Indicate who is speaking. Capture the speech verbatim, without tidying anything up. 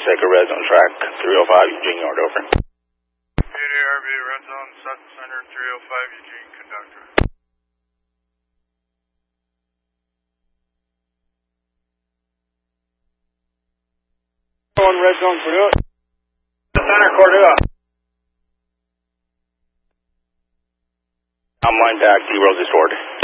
Speaker 1: Seca Red Zone track, three oh five, Eugene Yard, over.
Speaker 2: A D R B, Red Zone, Center, three oh five, Eugene, conductor.
Speaker 3: On Red Zone, Cordua.
Speaker 1: Center, Cordua. I'm line back, D Rose is forward.